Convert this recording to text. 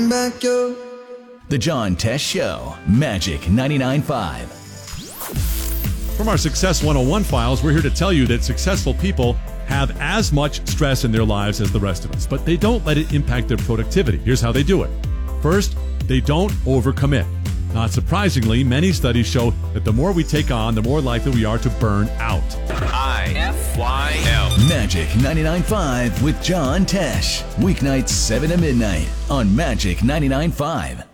back yo. The John Tesh Show, Magic 99.5. From our Success 101 files, we're here to tell you that successful people have as much stress in their lives as the rest of us, but they don't let it impact their productivity. Here's how they do it. First, they don't overcommit. Not surprisingly, many studies show that the more we take on, the more likely we are to burn out. IFYL. Magic 99.5 with John Tesh. Weeknights 7 to midnight on Magic 99.5.